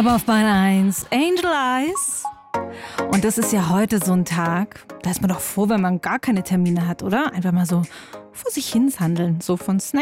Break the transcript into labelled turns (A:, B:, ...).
A: Aber auf Bahn 1, Angel Eyes. Und das ist ja heute so ein Tag, da ist man doch froh, wenn man gar keine Termine hat, oder? Einfach mal so vor sich hin handeln, so von Snack